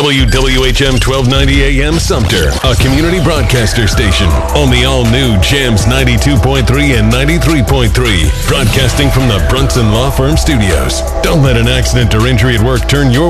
WWHM 1290 AM Sumter, a community broadcaster station on the all-new Jams 92.3 and 93.3, broadcasting from the Brunson Law Firm Studios. Don't let an accident or injury at work turn your